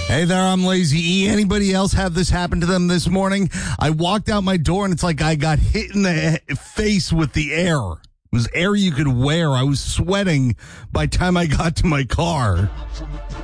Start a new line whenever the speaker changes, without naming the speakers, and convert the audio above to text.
Hey there, I'm Lazy E. Anybody else have this happen to them this morning? I walked out my door and it's like I got hit in the face with the air. It was air you could wear. I was sweating by the time I got to my car.